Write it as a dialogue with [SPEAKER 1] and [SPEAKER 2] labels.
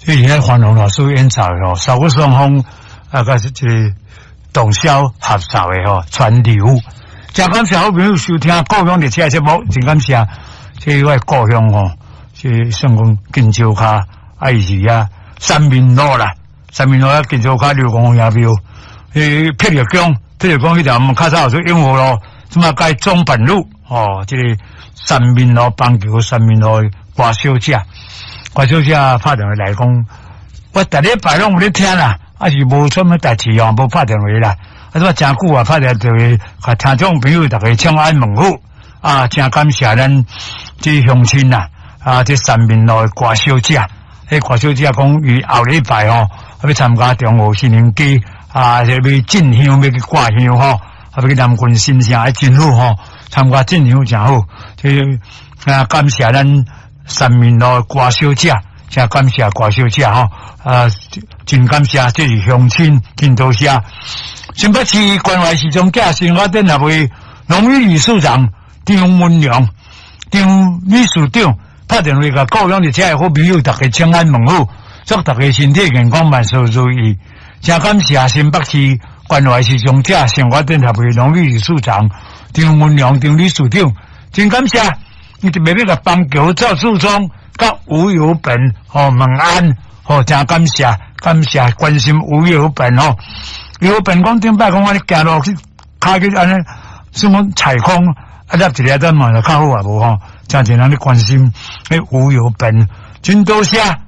[SPEAKER 1] 所以现在繁荣老师演奏吼，少过双方个是这个动销合奏的吼传流。真感谢好朋友收听故乡的车节目，真感谢这位故乡吼，这算讲金州卡爱是啊三民路啦，三民路啊金州卡刘公爷庙，霹雳江迄条我们较早说永和路，什么该中本路哦，这个三民路棒球三民路歌小姐拍电话来讲，我逐礼拜拢有咧听啦，是无什么代志哦，无拍电话啦。怎么真久啊？拍电话，甲听众朋友大家请安问好真感谢咱这乡亲呐这三民路歌小姐，迄歌小姐讲于后礼拜要参加中和新年节要进香，要去挂香要去南郡新城还真好参加进香真好。这感谢咱三民路歌小姐，真感谢歌小姐真感谢这是乡亲，真多谢。新北市关怀市场假生活展协会农业理事长张文良张理事长拍电话甲故乡的这好朋友大家请安问好，祝大家身体健康，万事如意。真感谢新北市关怀市场假生活展协会农业理事长张文良张理事长，真感谢你特别甲帮球赵树忠甲吴有本问安真感谢关心吴有本有本讲顶摆讲我行路去开去安尼什么采空入一个咱问就较好无真侪人咧关心迄吴有本，真多谢